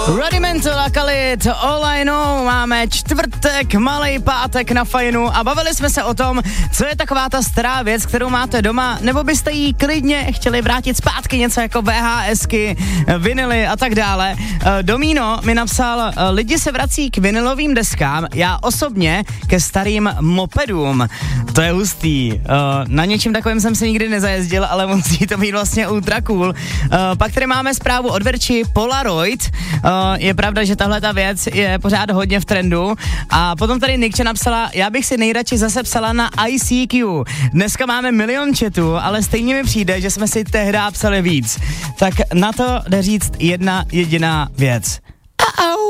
Rudimental a Khalid, All I Know, máme čtvrtek, malej pátek na Fajnu a bavili jsme se o tom, co je taková ta stará věc, kterou máte doma, nebo byste jí klidně chtěli vrátit zpátky, něco jako VHSky, vinily a tak dále. Domíno mi napsal, lidi se vrací k vinilovým deskám, já osobně ke starým mopedům. To je hustý. Na něčím takovém jsem se nikdy nezajezdil, ale musí to být vlastně ultra cool. Pak tady máme zprávu od Verči Polaroid. Je pravda, že tahle ta věc je pořád hodně v trendu. A potom tady Nikče napsala, já bych si nejradši zase psala na ICQ. Dneska máme milion chatů, ale stejně mi přijde, že jsme si tehdy psali víc. Tak na to jde říct jedna jediná věc.